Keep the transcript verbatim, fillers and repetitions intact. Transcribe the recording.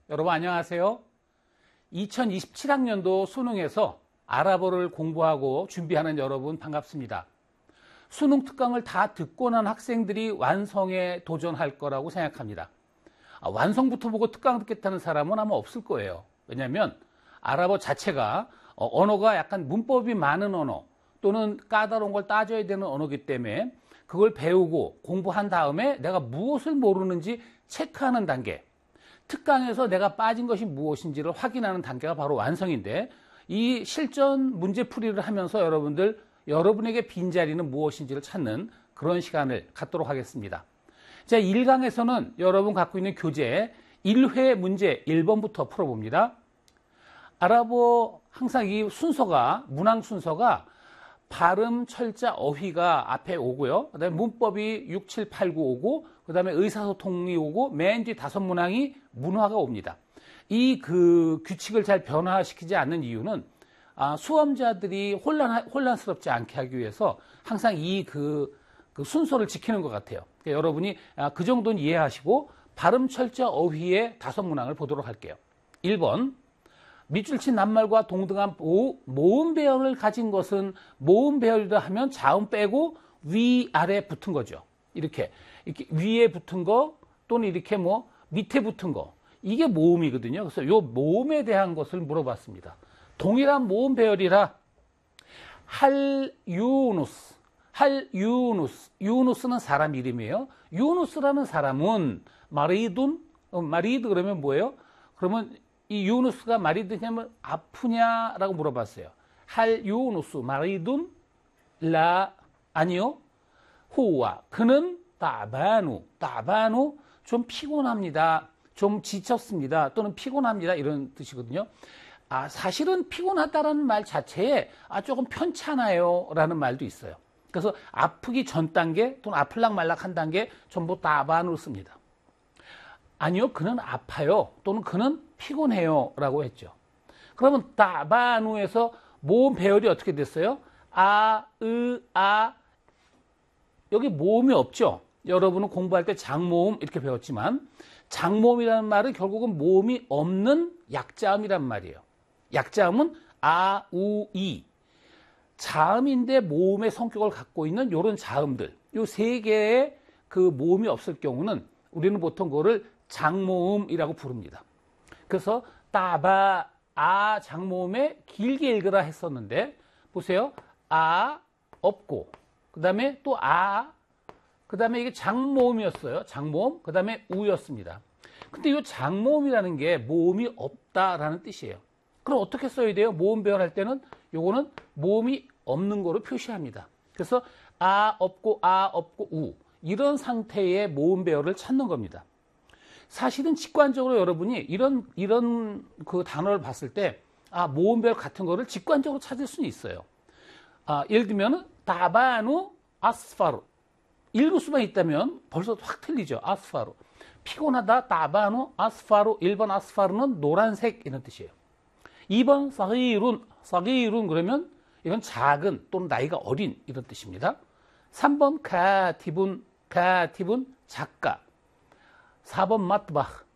여러분 안녕하세요. 이천이십칠 학년도 수능에서 아랍어를 공부하고 준비하는 여러분 반갑습니다. 수능 특강을 다 듣고 난 학생들이 완성에 도전할 거라고 생각합니다. 아, 완성부터 보고 특강 듣겠다는 사람은 아마 없을 거예요. 왜냐하면 아랍어 자체가 어, 언어가 약간 문법이 많은 언어 또는 까다로운 걸 따져야 되는 언어이기 때문에 그걸 배우고 공부한 다음에 내가 무엇을 모르는지 체크하는 단계, 특강에서 내가 빠진 것이 무엇인지를 확인하는 단계가 바로 완성인데, 이 실전 문제풀이를 하면서 여러분들 여러분에게 빈자리는 무엇인지를 찾는 그런 시간을 갖도록 하겠습니다. 자, 일 강에서는 여러분 갖고 있는 교재 일 회 문제 일 번부터 풀어봅니다. 아랍어 항상 이 순서가, 문항 순서가 발음, 철자, 어휘가 앞에 오고요. 그 다음에 문법이 육, 칠, 팔, 구 오고, 그 다음에 의사소통이 오고, 맨 뒤 다섯 문항이 문화가 옵니다. 이 그 규칙을 잘 변화시키지 않는 이유는 아, 수험자들이 혼란, 혼란스럽지 않게 하기 위해서 항상 이 그, 그 순서를 지키는 것 같아요. 그러니까 여러분이 아, 그 정도는 이해하시고 발음, 철자, 어휘의 다섯 문항을 보도록 할게요. 일 번. 밑줄 친 낱말과 동등한 모음 배열을 가진 것은, 모음 배열이라 하면 자음 빼고 위, 아래 붙은 거죠. 이렇게, 이렇게 위에 붙은 거 또는 이렇게 뭐 밑에 붙은 거. 이게 모음이거든요. 그래서 요 모음에 대한 것을 물어봤습니다. 동일한 모음 배열이라 할 유누스, 할 유누스, 유누스는 사람 이름이에요. 유누스라는 사람은 마리둔, 어, 마리드 그러면 뭐예요? 그러면 이 유누스가 마리드냐면 아프냐라고 물어봤어요. 할 유누스 마리둔 라, 아니요. 후와 그는 따바누, 따바누 좀 피곤합니다. 좀 지쳤습니다. 또는 피곤합니다. 이런 뜻이거든요. 아, 사실은 피곤하다라는 말 자체에 아, 조금 편찮아요 라는 말도 있어요. 그래서 아프기 전 단계 또는 아플락 말락 한 단계 전부 따바누를 씁니다. 아니요, 그는 아파요 또는 그는 피곤해요 라고 했죠. 그러면 따바누에서 모음 배열이 어떻게 됐어요? 아, 으, 아. 여기 모음이 없죠. 여러분은 공부할 때 장모음 이렇게 배웠지만, 장모음이라는 말은 결국은 모음이 없는 약자음이란 말이에요. 약자음은 아, 우, 이. 자음인데 모음의 성격을 갖고 있는 이런 자음들, 이 세 개의 그 모음이 없을 경우는 우리는 보통 그거를 장모음이라고 부릅니다. 그래서 따바, 아 장모음에 길게 읽으라 했었는데, 보세요. 아 없고, 그 다음에 또 아, 그 다음에 이게 장모음이었어요. 장모음, 그 다음에 우였습니다. 근데 이 장모음이라는 게 모음이 없다라는 뜻이에요. 그럼 어떻게 써야 돼요? 모음 배열할 때는 요거는 모음이 없는 거로 표시합니다. 그래서 아 없고, 아 없고, 우. 이런 상태의 모음 배열을 찾는 겁니다. 사실은 직관적으로 여러분이 이런, 이런 그 단어를 봤을 때, 아, 모음 배열 같은 거를 직관적으로 찾을 수는 있어요. 아, 예를 들면, 다바누 아스파루. 읽을 수만 있다면 벌써 확 틀리죠. 아스파루. 피곤하다, 다바누 아스파루. 일 번 아스파루는 노란색 이런 뜻이에요. 이 번 사기룬, 사기룬 그러면 이건 작은 또는 나이가 어린 이런 뜻입니다. 삼 번 카티분, 카티분 작가. 사 번 마트바흐,